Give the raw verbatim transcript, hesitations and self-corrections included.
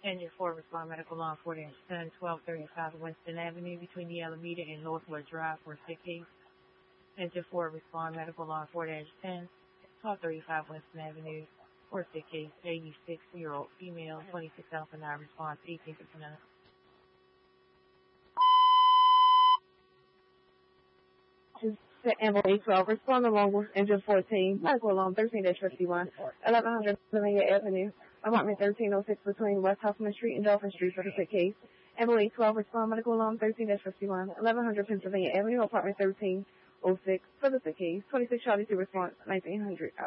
Engine four, respond medical law enforcement, ten twelve thirty-five Winston Avenue between the Alameda and Northwood Drive for sick case. Engine four, respond medical law enforcement, ten twelve thirty-five Winston Avenue for sick case. eighty-six-year-old female, twenty-six Alpha nine, response eighteen fifty-nine. Ambulance twelve, respond along with engine fourteen, medical alarm thirteen fifty-one, eleven hundred Pennsylvania Avenue, apartment thirteen oh six between West Huffman Street and Dolphin Street for the sick case. Ambulance twelve, respond medical alarm thirteen fifty-one, eleven hundred Pennsylvania Avenue, apartment thirteen oh six for the sick case. twenty-six Charlie two, response nineteen hundred.